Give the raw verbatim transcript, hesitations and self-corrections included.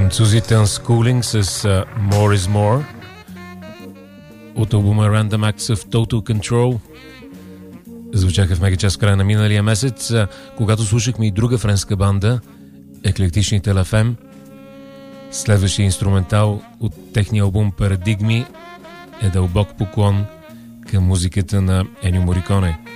Французите Unschooling с uh, More is More от албума Random Acts of Total Control. Звучаха в Мегачас в края на миналия месец, uh, когато слушахме и друга френска банда, Еклектичните Лафем. Следващия инструментал от техния албум Парадигми е дълбок поклон към музиката на Енио Мориконе.